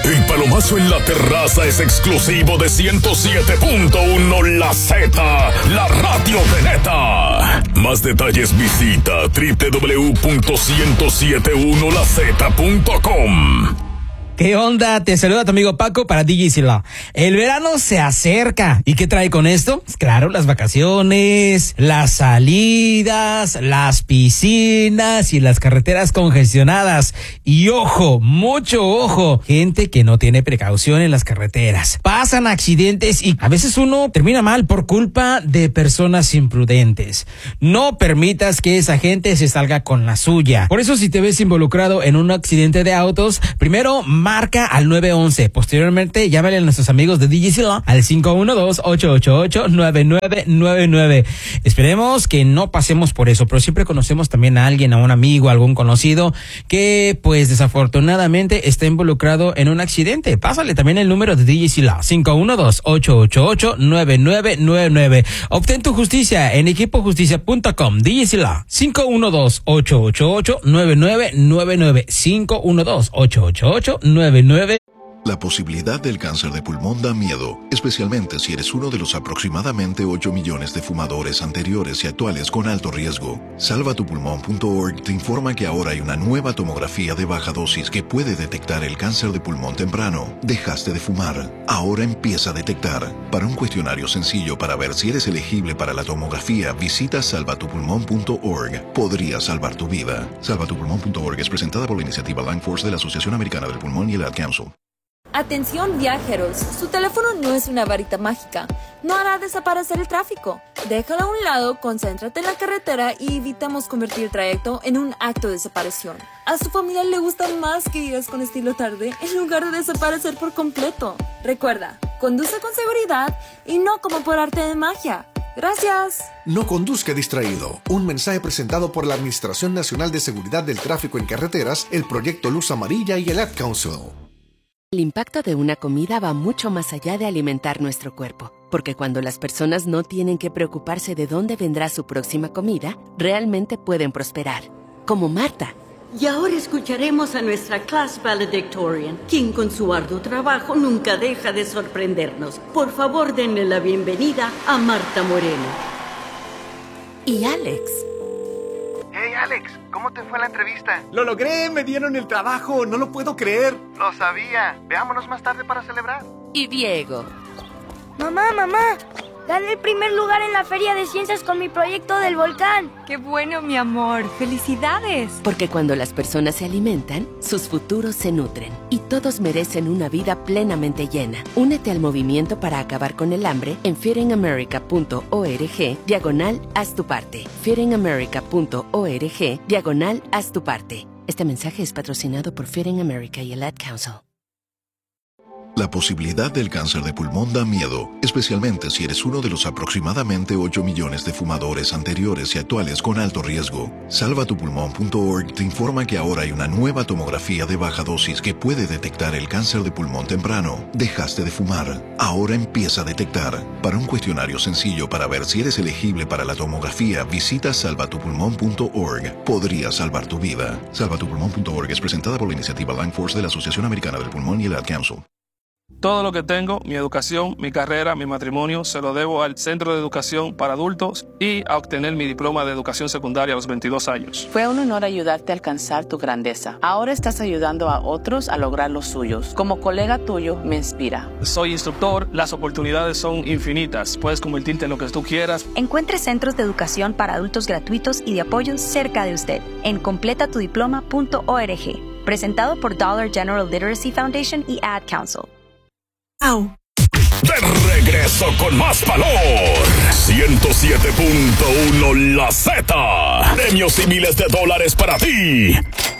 El palomazo en la terraza es exclusivo de 107.1 La Z, la radio de neta. Más detalles visita www.1071laz.com. ¿Qué onda? Te saluda tu amigo Paco para DJ Sila. El verano se acerca. ¿Y qué trae con esto? Claro, las vacaciones, las salidas, las piscinas y las carreteras congestionadas. Y ojo, mucho ojo, gente que no tiene precaución en las carreteras. Pasan accidentes y a veces uno termina mal por culpa de personas imprudentes. No permitas que esa gente se salga con la suya. Por eso, si te ves involucrado en un accidente de autos, primero marca al 911. Posteriormente, llámale a nuestros amigos de DJ Sila al 512-888-9999. Esperemos que no pasemos por eso, pero siempre conocemos también a alguien, a un amigo, a algún conocido que, pues, desafortunadamente está involucrado en un accidente. Pásale también el número de DJ Sila, 512-888-9999. Obtén tu justicia en equipojusticia.com. DJ Sila, 512-888-9999. 512-888-9999. La posibilidad del cáncer de pulmón da miedo, especialmente si eres uno de los aproximadamente 8 millones de fumadores anteriores y actuales con alto riesgo. Salvatupulmón.org te informa que ahora hay una nueva tomografía de baja dosis que puede detectar el cáncer de pulmón temprano. Dejaste de fumar, ahora empieza a detectar. Para un cuestionario sencillo para ver si eres elegible para la tomografía, visita salvatupulmón.org. Podría salvar tu vida. Salvatupulmón.org es presentada por la iniciativa Lung Force de la Asociación Americana del Pulmón y el Ad Council. Atención viajeros, su teléfono no es una varita mágica, no hará desaparecer el tráfico. Déjalo a un lado, concéntrate en la carretera y evitemos convertir el trayecto en un acto de desaparición. A su familia le gusta más que vivas con estilo tarde en lugar de desaparecer por completo. Recuerda, conduce con seguridad y no como por arte de magia. Gracias. No conduzca distraído. Un mensaje presentado por la Administración Nacional de Seguridad del Tráfico en Carreteras, el Proyecto Luz Amarilla y el Ad Council. El impacto de una comida va mucho más allá de alimentar nuestro cuerpo, porque cuando las personas no tienen que preocuparse de dónde vendrá su próxima comida, realmente pueden prosperar, como Marta. Y ahora escucharemos a nuestra class valedictorian, quien con su arduo trabajo nunca deja de sorprendernos. Por favor, denle la bienvenida a Marta Moreno. Y Alex. Hey Alex, ¿cómo te fue la entrevista? ¡Lo logré! ¡Me dieron el trabajo! ¡No lo puedo creer! Lo sabía. Veámonos más tarde para celebrar. Y Diego. Mamá, gané el primer lugar en la Feria de Ciencias con mi proyecto del volcán. ¡Qué bueno, mi amor! ¡Felicidades! Porque cuando las personas se alimentan, sus futuros se nutren. Y todos merecen una vida plenamente llena. Únete al movimiento para acabar con el hambre en feedingamerica.org/haz tu parte. feedingamerica.org/haz tu parte. Este mensaje es patrocinado por Feeding America y el Ad Council. La posibilidad del cáncer de pulmón da miedo, especialmente si eres uno de los aproximadamente 8 millones de fumadores anteriores y actuales con alto riesgo. Salvatupulmón.org te informa que ahora hay una nueva tomografía de baja dosis que puede detectar el cáncer de pulmón temprano. Dejaste de fumar, ahora empieza a detectar. Para un cuestionario sencillo para ver si eres elegible para la tomografía, visita salvatupulmón.org. Podría salvar tu vida. Salvatupulmón.org es presentada por la iniciativa Lung Force de la Asociación Americana del Pulmón y el Ad Council. Todo lo que tengo, mi educación, mi carrera, mi matrimonio, se lo debo al Centro de Educación para Adultos y a obtener mi diploma de educación secundaria a los 22 años. Fue un honor ayudarte a alcanzar tu grandeza. Ahora estás ayudando a otros a lograr los suyos. Como colega tuyo, me inspira. Soy instructor, las oportunidades son infinitas. Puedes convertirte en lo que tú quieras. Encuentre centros de educación para adultos gratuitos y de apoyo cerca de usted en completatudiploma.org. Presentado por Dollar General Literacy Foundation y Ad Council. De regreso con más valor. 107.1 La Z. Premios y miles de dólares para ti.